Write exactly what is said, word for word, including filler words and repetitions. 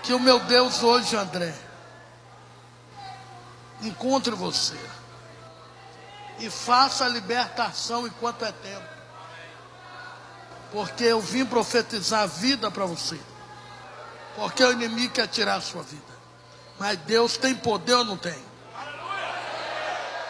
Que o meu Deus hoje, André, encontre você e faça a libertação enquanto é tempo. Porque eu vim profetizar a vida para você. Porque o inimigo quer tirar a sua vida. Mas Deus tem poder ou não tem?